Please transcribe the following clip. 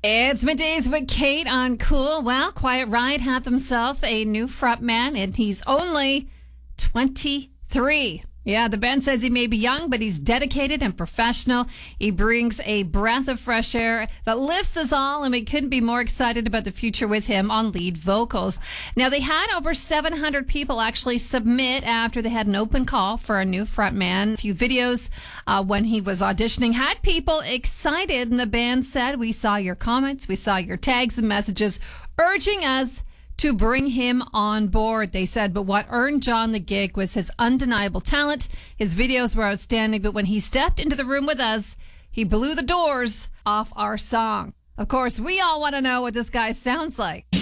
It's middays with Kate on Cool. Well, Quiet Riot had himself a new frontman, and he's only 23. Yeah, the band says he may be young, but he's dedicated and professional. He brings a breath of fresh air that lifts us all, and we couldn't be more excited about the future with him on lead vocals. Now, they had over 700 people actually submit after they had an open call for a new frontman. A few videos when he was auditioning had people excited, and the band said, "We saw your comments, we saw your tags and messages urging us to bring him on board," they said. But what earned John the gig was his undeniable talent. His videos were outstanding, but when he stepped into the room with us, he blew the doors off our song. Of course, we all want to know what this guy sounds like.